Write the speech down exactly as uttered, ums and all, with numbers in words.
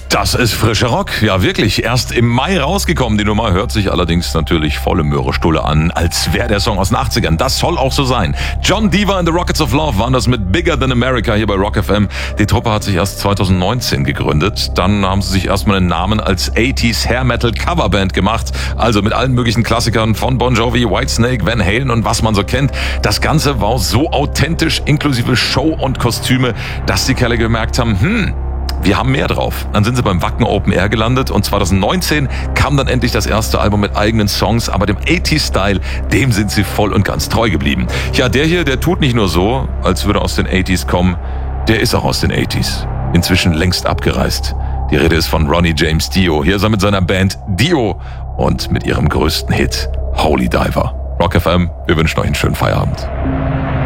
Das ist frischer Rock, ja wirklich. Erst im Mai rausgekommen. Die Nummer hört sich allerdings natürlich volle Möhre-Stulle an, als wäre der Song aus den achtzigern. Das soll auch so sein. John Deaver and the Rockets of Love waren das mit Bigger Than America hier bei Rock F M. Die Truppe hat sich erst zweitausendneunzehn gegründet. Dann haben sie sich erstmal einen Namen als achtziger Hair Metal Coverband gemacht. Also mit allen möglichen Klassikern von Bon Jovi, Whitesnake, Van Halen und was man so kennt. Das Ganze war so authentisch, inklusive Show und Kostüme, dass die Kerle gemerkt haben, hm, wir haben mehr drauf. Dann sind sie beim Wacken Open Air gelandet und zweitausendneunzehn kam dann endlich das erste Album mit eigenen Songs, aber dem achtziger-Style, dem sind sie voll und ganz treu geblieben. Ja, der hier, der tut nicht nur so, als würde er aus den achtziger kommen, der ist auch aus den achtziger. Inzwischen längst abgereist. Die Rede ist von Ronnie James Dio. Hier ist er mit seiner Band Dio und mit ihrem größten Hit Holy Diver. Rock F M, wir wünschen euch einen schönen Feierabend.